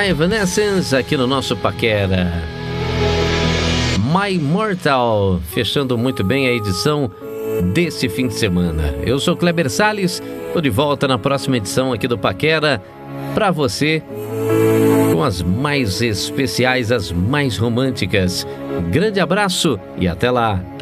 Evanescence aqui no nosso Paquera. My Immortal, fechando muito bem a edição desse fim de semana. Eu sou Kleber Salles, tô de volta na próxima edição aqui do Paquera pra você, com as mais especiais, as mais românticas. Grande abraço e até lá!